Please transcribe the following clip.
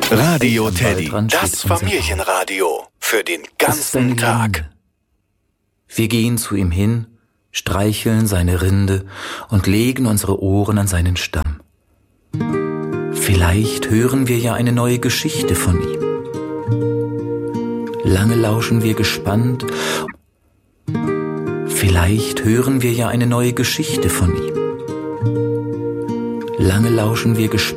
Radio Teddy, das Familienradio für den ganzen Tag. Wir gehen zu ihm hin, streicheln seine Rinde und legen unsere Ohren an seinen Stamm. Vielleicht hören wir ja eine neue Geschichte von ihm. Lange lauschen wir gespannt. Vielleicht hören wir ja eine neue Geschichte von ihm. Lange lauschen wir gespannt.